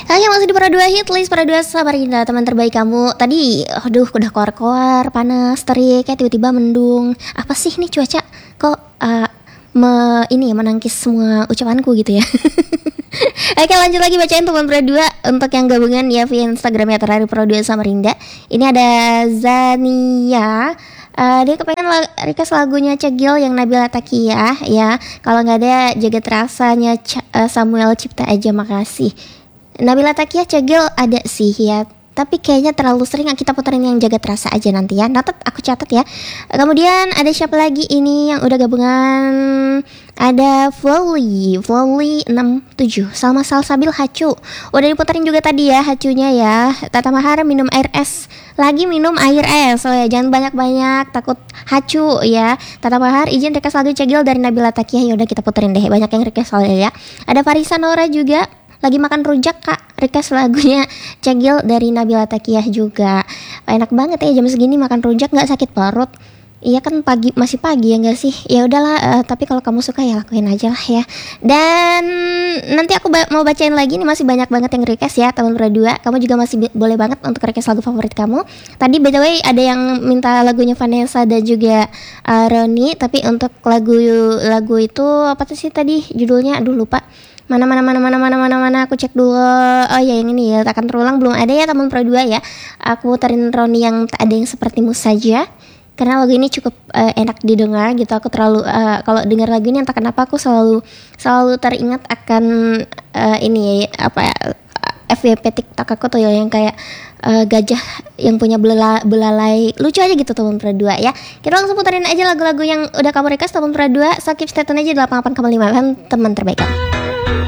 Oke, masih di Para 2 Hit List Para 2 Samarinda, teman terbaik kamu. Tadi, aduh, udah keluar-keluar, panas, terik, kayak tiba-tiba mendung. Apa sih nih cuaca? Kok ini menangkis semua ucapanku gitu ya. Oke, lanjut lagi bacain teman Para 2 untuk yang gabungan ya via Instagramnya Terari Para 2 Samarinda. Ini ada Zania. Dia kepengen request lagunya Cegil yang Nabila Takiyah ya. Kalau nggak ada Jagat Rasanya Samuel Cipta aja, makasih. Nabila Takiyah Cegil ada sih ya, tapi kayaknya terlalu sering kita puterin yang Jagat Rasa aja nanti ya. Noted, aku catat ya. Kemudian ada siapa lagi ini yang udah gabungan? Ada Flowly 67 Salma Salsabil Hacu. Udah diputerin juga tadi ya hacunya ya. Tata Mahar minum air es. Lagi minum air es. Oh ya, jangan banyak-banyak, takut hacu ya. Tata Mahar izin request lagu Cegil dari Nabila Takiyah. Ya udah kita puterin deh. Banyak yang request soalnya ya. Ada Farisa Nora juga lagi makan rujak kak, request lagunya Cegil dari Nabila Takiyah juga. Enak banget ya jam segini makan rujak, nggak sakit perut. Iya kan masih pagi ya nggak sih? Ya udahlah, tapi kalau kamu suka ya lakuin aja lah ya. Dan nanti aku mau bacain lagi nih, masih banyak banget yang request ya teman berdua. Kamu juga masih boleh banget untuk request lagu favorit kamu. Tadi by the way ada yang minta lagunya Vanessa dan juga Roni, tapi untuk lagu itu apa tuh sih tadi judulnya? Aduh lupa. Mana aku cek dulu. Oh ya yang ini ya, takkan terulang, belum ada ya teman Pro 2 ya. Aku muterin Roni yang tak ada yang sepertimu saja, karena lagu ini cukup enak didengar gitu. Aku terlalu kalau dengar lagu ini entah kenapa aku selalu teringat akan ini apa ya, FYP TikTok aku tuh ya, yang kayak gajah yang punya belalai, lucu aja gitu teman Pro 2 ya. Kita langsung puterin aja lagu-lagu yang udah kamu request teman Pro 2. So keep stay tune aja 88,5 teman terbaik kamu.